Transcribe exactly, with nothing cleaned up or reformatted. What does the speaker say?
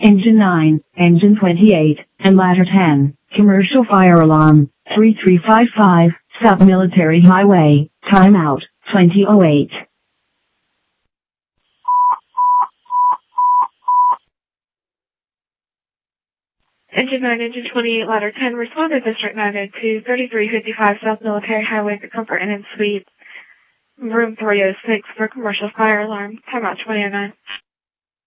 Engine nine, Engine twenty-eight, and Ladder ten, Commercial Fire Alarm, three three five five, South Military Highway, timeout, twenty oh eight. Engine nine, Engine twenty-eight, Ladder ten, respond to District nine oh two, thirty-three fifty-five South Military Highway, the Comfort Inn and Suite, room three oh six for Commercial Fire Alarm, timeout twenty oh nine.